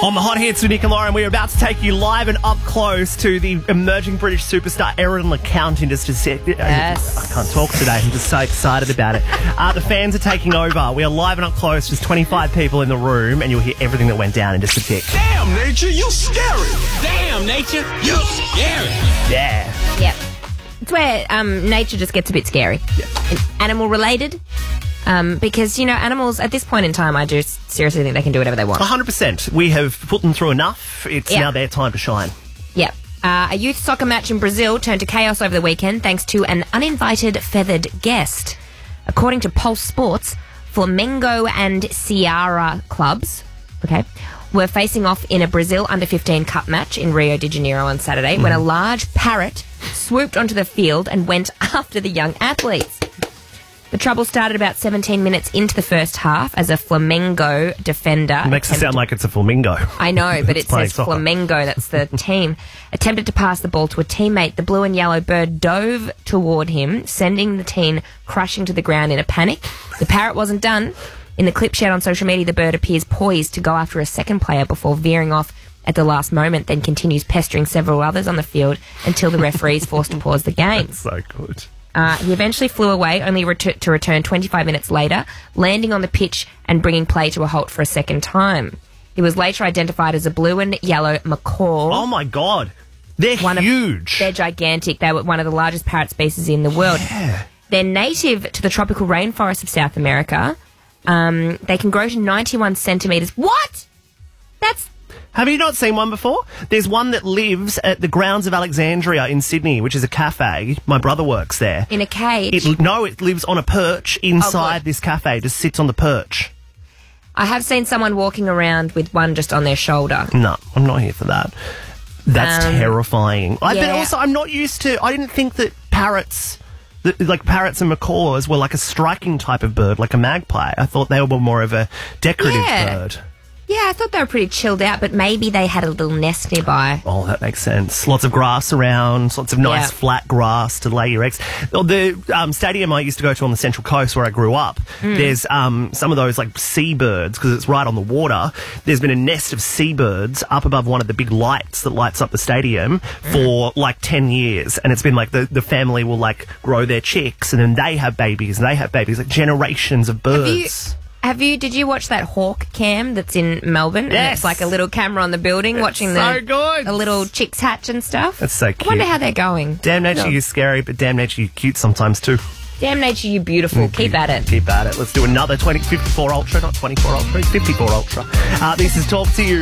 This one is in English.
On the Hot Hits with Nick and Lauren, we're about to take you live and up close to the emerging British superstar Erin LeCount in just a sec. Yes. I can't talk today. I'm just so excited about it. The fans are taking over. We are live and up close. Just 25 people in the room, and you'll hear everything that went down in just a tick. Damn, Nature, you scary. Damn, Nature, you scary. Yeah. Yep. It's where nature just gets a bit scary. Yep. Animal related. Because, you know, animals, at this point in time, I just seriously think they can do whatever they want. 100%. We have put them through enough. It's now their time to shine. Yep. A youth soccer match in Brazil turned to chaos over the weekend thanks to an uninvited feathered guest. According to Pulse Sports, Flamengo and Ceará clubs, were facing off in a Brazil Under-15 Cup match in Rio de Janeiro on Saturday when a large parrot swooped onto the field and went after the young athletes. The trouble started about 17 minutes into the first half as a Flamengo defender... It makes it sound like it's a flamingo. I know, but it says soccer. Flamengo, that's the team. Attempted to pass the ball to a teammate. The blue and yellow bird dove toward him, sending the teen crashing to the ground in a panic. The parrot wasn't done. In the clip shared on social media, the bird appears poised to go after a second player before veering off at the last moment, then continues pestering several others on the field until the referee is forced to pause the game. That's so good. He eventually flew away, only to return 25 minutes later, landing on the pitch and bringing play to a halt for a second time. He was later identified as a blue and yellow macaw. Oh, my God. They're huge. They're gigantic. They were one of the largest parrot species in the world. Yeah. They're native to the tropical rainforests of South America. They can grow to 91 centimetres. What? Have you not seen one before? There's one that lives at the grounds of Alexandria in Sydney, which is a cafe. My brother works there. In a cage? It lives on a perch inside this cafe. Just sits on the perch. I have seen someone walking around with one just on their shoulder. No, I'm not here for that. That's terrifying. But yeah. also, I'm not used to... I didn't think that parrots... Like parrots and macaws were like a striking type of bird, like a magpie. I thought they were more of a decorative bird. Yeah, I thought they were pretty chilled out, but maybe they had a little nest nearby. Oh, that makes sense. Lots of grass around, lots of nice flat grass to lay your eggs. The stadium I used to go to on the Central Coast where I grew up, there's some of those like seabirds, because it's right on the water. There's been a nest of seabirds up above one of the big lights that lights up the stadium for like 10 years. And it's been like the family will like grow their chicks and then they have babies and they have babies, like generations of birds. Did you watch that hawk cam that's in Melbourne? Yes. And it's like a little camera on the building watching the little chicks hatch and stuff. That's so cute. I wonder how they're going. Damn nature, you're scary, but damn nature, you're cute sometimes too. Damn nature, you beautiful. Keep at it. Keep at it. Let's do another 54 Ultra, not 24 Ultra, 54 Ultra. This is Talk to You.